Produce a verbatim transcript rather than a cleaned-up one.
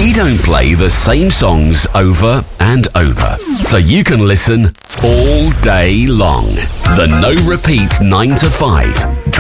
We don't play the same songs over and over, so you can listen all day long. The No Repeat nine to five